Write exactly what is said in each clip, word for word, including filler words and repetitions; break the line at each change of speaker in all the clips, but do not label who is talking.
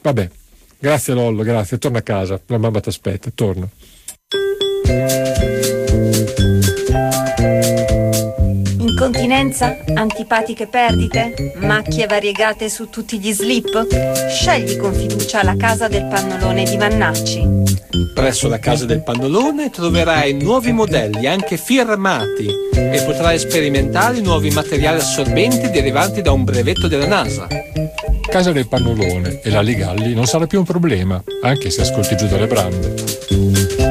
Vabbè, grazie Lollo, grazie, torna a casa, la mamma ti aspetta, torno.
Incontinenza? Antipatiche perdite? Macchie variegate su tutti gli slip? Scegli con fiducia la Casa del Pannolone di Vannacci.
Presso la Casa del Pannolone troverai nuovi modelli, anche firmati, e potrai sperimentare i nuovi materiali assorbenti derivanti da un brevetto della NASA.
Casa del Pannolone e la Ligalli non sarà più un problema, anche se ascolti giù dalle brande.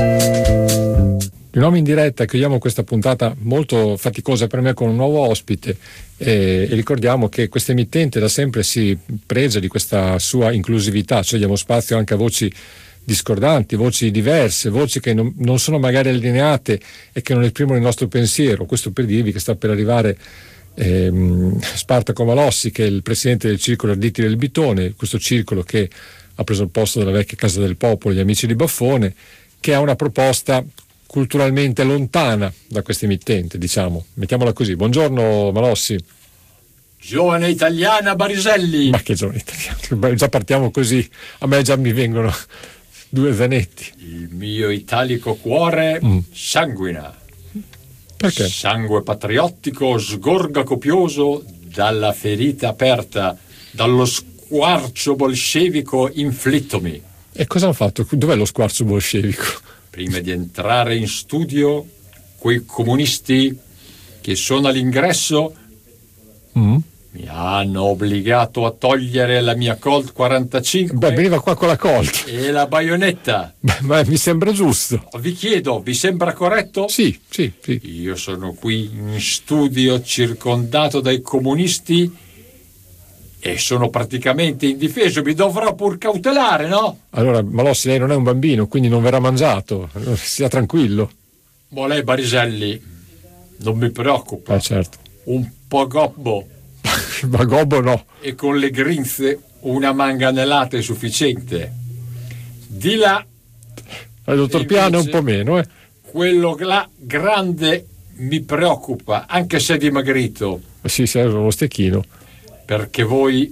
Di nuovo in diretta, chiudiamo questa puntata molto faticosa per me con un nuovo ospite e, e ricordiamo che questa emittente da sempre si presa di questa sua inclusività, cioè diamo spazio anche a voci discordanti, voci diverse, voci che non, non sono magari allineate e che non esprimono il nostro pensiero. Questo per dirvi che sta per arrivare ehm, Spartaco Malossi, che è il presidente del Circolo Arditi del Bitone, questo circolo che ha preso il posto della vecchia Casa del Popolo, gli Amici di Baffone, che ha una proposta culturalmente lontana da questa emittente, diciamo, mettiamola così. Buongiorno Malossi.
Giovane italiana Bariselli.
Ma che giovane italiana, già partiamo così, a me già mi vengono due zanetti.
Il mio italico cuore mm. sanguina.
Perché?
Sangue patriottico sgorga copioso dalla ferita aperta, dallo squarcio bolscevico inflittomi.
E cosa hanno fatto? Dov'è lo squarcio bolscevico?
Prima di entrare in studio, quei comunisti che sono all'ingresso mm. mi hanno obbligato a togliere la mia Colt quarantacinque.
Beh, veniva qua con la Colt.
E la baionetta.
Beh, ma mi sembra giusto.
Vi chiedo, vi sembra corretto?
Sì, sì, sì.
Io sono qui in studio circondato dai comunisti e sono praticamente indifeso, mi dovrò pur cautelare, no?
Allora, Malossi, lei non è un bambino, quindi non verrà mangiato, sia tranquillo.
Ma lei, Bariselli, non mi preoccupa.
Eh, certo.
Un po' gobbo.
Ma gobbo no.
E con le grinze una manganellata è sufficiente. Di là...
Il dottor Piano è un po' meno, eh.
Quello là grande mi preoccupa, anche se è dimagrito.
Sì, serve uno stecchino.
Perché voi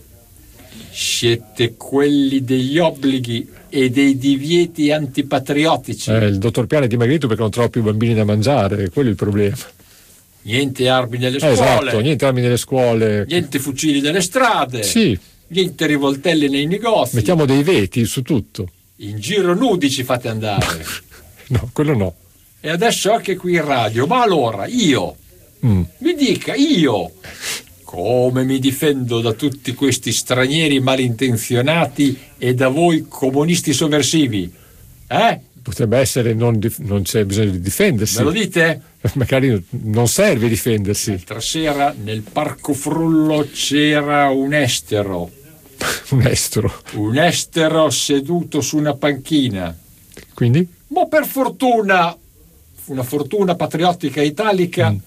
siete quelli degli obblighi e dei divieti antipatriottici.
Eh, il dottor Piano è dimagrito perché non trova più bambini da mangiare, quello è il problema.
Niente armi nelle
eh,
scuole.
Esatto, niente armi nelle scuole.
Niente fucili nelle strade.
Sì.
Niente rivoltelle nei negozi.
Mettiamo dei veti su tutto.
In giro nudi ci fate andare.
No, quello no.
E adesso anche qui in radio. Ma allora, io, mm. mi dica, io... come mi difendo da tutti questi stranieri malintenzionati e da voi comunisti sovversivi? Eh?
Potrebbe essere, non, dif- non c'è bisogno di difendersi.
Me lo dite?
Magari non serve difendersi.
L'altra sera nel Parco Frullo c'era un estero.
Un estero?
Un estero seduto su una panchina.
Quindi?
Ma per fortuna, una fortuna patriottica italica, mm.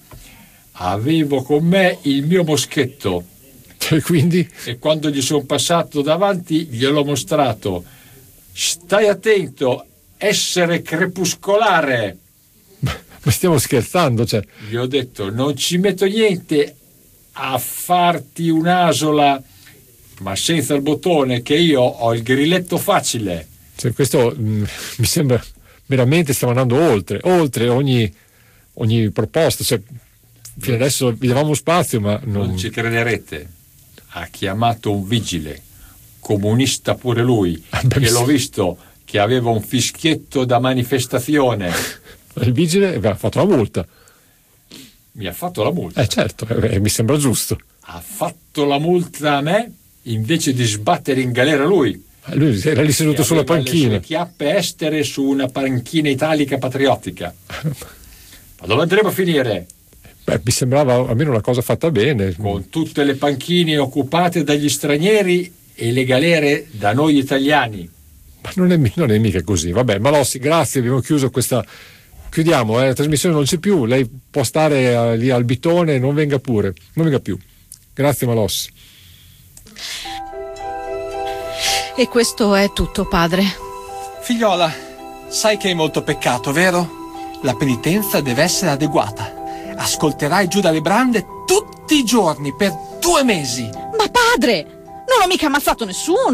avevo con me il mio moschetto.
E quindi?
E quando gli sono passato davanti gliel'ho mostrato. Stai attento, essere crepuscolare.
Ma stiamo scherzando, cioè.
Gli ho detto, non ci metto niente a farti un'asola, ma senza il bottone, che io ho il grilletto facile.
Cioè, questo mh, mi sembra veramente stiamo andando oltre, oltre ogni, ogni proposta, cioè. Fino adesso vi davamo spazio, ma non...
non ci crederete. Ha chiamato un vigile, comunista pure lui, ah, beh, che l'ho visto che aveva un fischietto da manifestazione.
Il vigile ha fatto la multa.
Mi ha fatto la multa?
Eh certo, eh, mi sembra giusto.
Ha fatto la multa a me invece di sbattere in galera lui.
Lui era lì seduto sulla panchina.
Le sue chiappe estere su una panchina italica patriottica. Ma dove andremo a finire?
Beh, mi sembrava almeno una cosa fatta bene.
Con tutte le panchine occupate dagli stranieri e le galere da noi italiani.
Ma non è, non è mica così. Vabbè, Malossi, grazie, abbiamo chiuso questa... Chiudiamo, eh, la trasmissione non c'è più, lei può stare uh, lì al Bitone, non venga pure, non venga più. Grazie Malossi.
E questo è tutto, padre.
Figliola, sai che hai molto peccato, vero? La penitenza deve essere adeguata. Ascolterai giù dalle brande tutti i giorni per due mesi.
Ma padre, non ho mica ammazzato nessuno.